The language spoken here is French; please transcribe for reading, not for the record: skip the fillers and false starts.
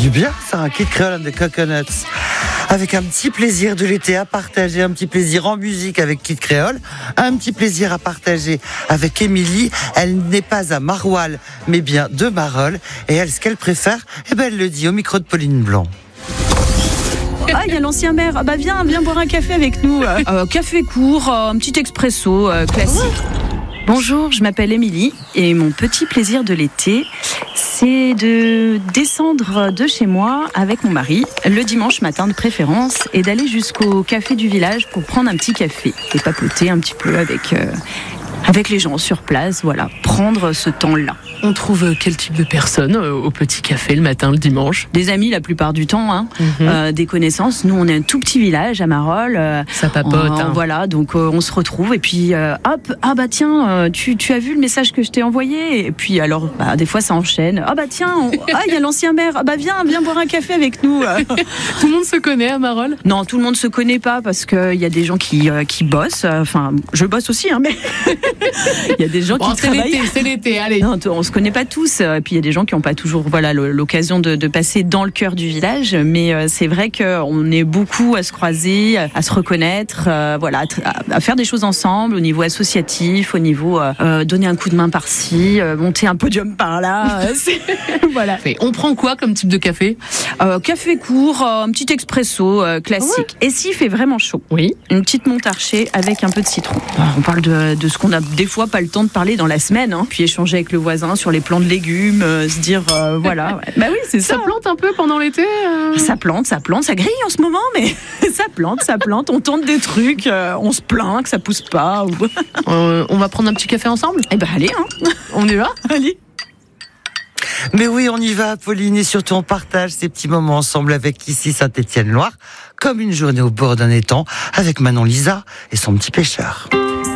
du bien, ça, un Kid Creole and the Coconuts. Avec un petit plaisir de l'été à partager, un petit plaisir en musique avec Kid Creole, un petit plaisir à partager avec Émilie. Elle n'est pas à Maroilles, mais bien de Marolles. Et elle, ce qu'elle préfère, elle le dit au micro de Pauline Blanc. Ah, il y a l'ancien maire. Ah bah viens boire un café avec nous. Café court, un petit expresso classique. Bonjour, je m'appelle Émilie et mon petit plaisir de l'été, c'est de descendre de chez moi avec mon mari le dimanche matin de préférence et d'aller jusqu'au café du village pour prendre un petit café et papoter un petit peu avec les gens sur place, voilà, prendre ce temps-là. On trouve quel type de personnes au petit café le matin, le dimanche? Des amis la plupart du temps, des connaissances. Nous, on est un tout petit village à Marolles. Ça papote. Voilà, donc on se retrouve et puis hop, ah bah tiens, tu as vu le message que je t'ai envoyé? Et puis alors, des fois ça enchaîne. Ah bah tiens, il y a l'ancien maire. Ah bah viens boire un café avec nous. Tout le monde se connaît à Marolles? Non, tout le monde se connaît pas parce qu'il y a des gens qui bossent. Enfin, je bosse aussi, mais il y a des gens qui travaillent. C'est l'été, allez. Non, on se connaît pas tous. Et puis il y a des gens qui n'ont pas toujours l'occasion de passer dans le cœur du village. Mais c'est vrai qu'on est beaucoup à se croiser, à se reconnaître, à faire des choses ensemble au niveau associatif, au niveau donner un coup de main par-ci, monter un podium par-là. Voilà. On prend quoi comme type de café? Café court, un petit expresso classique. Ouais. Et s'il fait vraiment chaud, oui, une petite montarchée avec un peu de citron. On parle de ce qu'on a des fois pas le temps de parler dans la semaine, puis échanger avec le voisin sur les plants de légumes, se dire voilà. Ouais. Bah oui, c'est ça. Ça plante un peu pendant l'été. Ça plante, ça grille en ce moment, mais ça plante. On tente des trucs, on se plaint que ça pousse pas. On va prendre un petit café ensemble? Eh ben allez, on y va? Allez. Mais oui, on y va, Pauline, et surtout on partage ces petits moments ensemble avec ici Saint-Étienne-Loire, comme une journée au bord d'un étang avec Manon Lisa et son petit pêcheur.